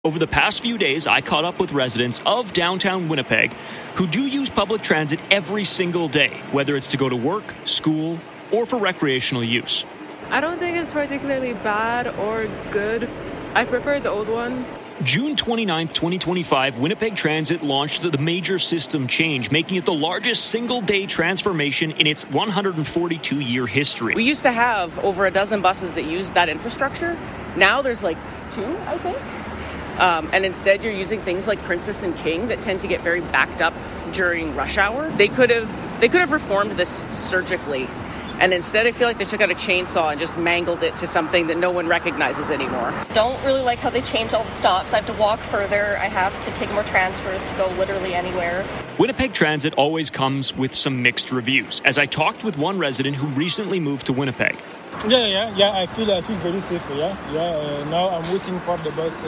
Over the past few days, I caught up with residents of downtown Winnipeg who do use public transit every single day, whether it's to go to work, school, or for recreational use. I don't think it's particularly bad or good. I prefer the old one. June 29, 2025, Winnipeg Transit launched the major system change, making it the largest single-day transformation in its 142-year history. We used to have over a dozen buses that used that infrastructure. Now there's like 2, I think. And instead you're using things like Princess and King that tend to get very backed up during rush hour. They could have reformed this surgically. And instead, I feel like they took out a chainsaw and just mangled it to something that no one recognizes anymore. Don't really like how they change all the stops. I have to walk further. I have to take more transfers to go literally anywhere. Winnipeg Transit always comes with some mixed reviews, as I talked with one resident who recently moved to Winnipeg. Yeah. I feel very safe. Now I'm waiting for the bus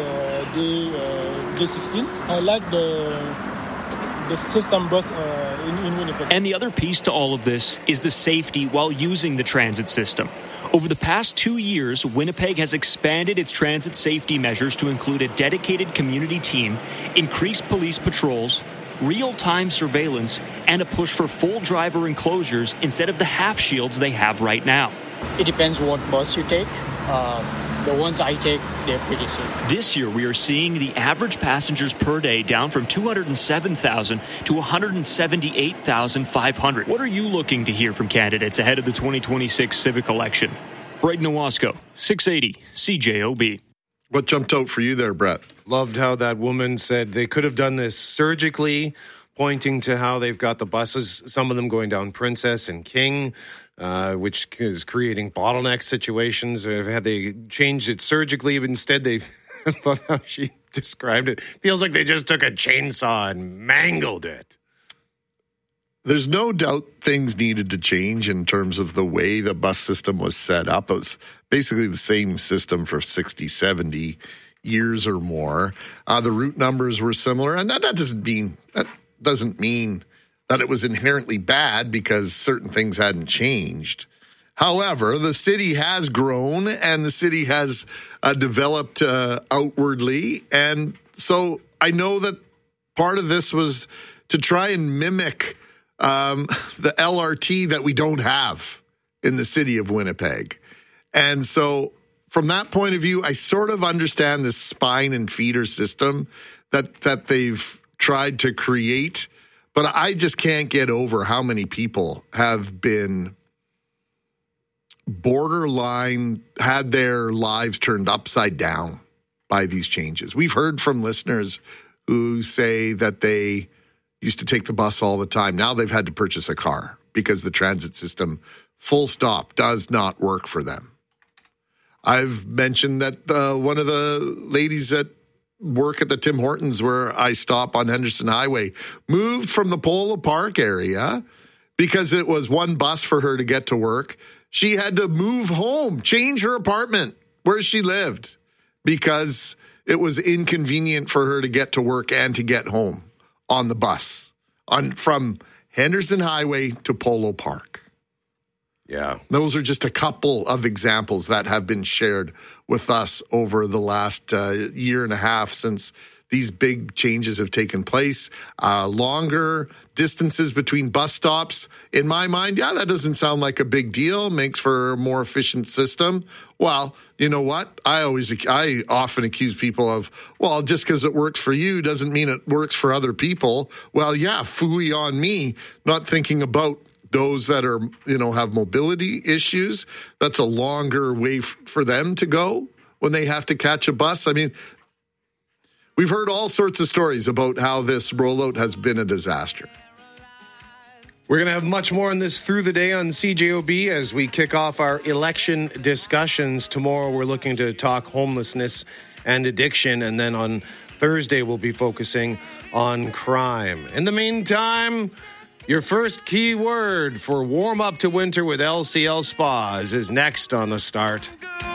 day 16. I like the system bus in Winnipeg. And the other piece to all of this is the safety while using the transit system. Over the past 2 years, Winnipeg has expanded its transit safety measures to include a dedicated community team, increased police patrols, real-time surveillance, and a push for full driver enclosures instead of the half shields they have right now. It depends what bus you take. The ones I take, they're pretty safe. This year, we are seeing the average passengers per day down from 207,000 to 178,500. What are you looking to hear from candidates ahead of the 2026 civic election? Braden Owasco, 680 CJOB. What jumped out for you there, Brett? Loved how that woman said they could have done this surgically, pointing to how they've got the buses, some of them going down Princess and King, which is creating bottleneck situations. Had they changed it surgically, but instead they, I love how she described it, feels like they just took a chainsaw and mangled it. There's no doubt things needed to change in terms of the way the bus system was set up. It was basically the same system for 60, 70 years or more. The route numbers were similar, and that doesn't mean that it was inherently bad because certain things hadn't changed. However, the city has grown and the city has developed outwardly. And so I know that part of this was to try and mimic the LRT that we don't have in the city of Winnipeg. And so from that point of view, I sort of understand this spine and feeder system that they've tried to create. But I just can't get over how many people have been borderline, had their lives turned upside down by these changes. We've heard from listeners who say that they used to take the bus all the time. Now they've had to purchase a car because the transit system, full stop, does not work for them. I've mentioned that one of the ladies that work at the Tim Hortons where I stop on Henderson Highway moved from the Polo Park area because it was one bus for her to get to work. She had to move home, change her apartment where she lived because it was inconvenient for her to get to work and to get home on the bus from Henderson Highway to Polo Park. Yeah. Those are just a couple of examples that have been shared with us over the last year and a half since these big changes have taken place. Longer distances between bus stops. In my mind, that doesn't sound like a big deal. Makes for a more efficient system. Well, you know what? I often accuse people of, well, just because it works for you doesn't mean it works for other people. Well, yeah, phooey on me, not thinking about those that are, have mobility issues. That's a longer way for them to go when they have to catch a bus. I mean, we've heard all sorts of stories about how this rollout has been a disaster. We're going to have much more on this through the day on CJOB as we kick off our election discussions. Tomorrow we're looking to talk homelessness and addiction, and then on Thursday we'll be focusing on crime. In the meantime, your first key word for warm up to winter with LCL Spas is next on The Start.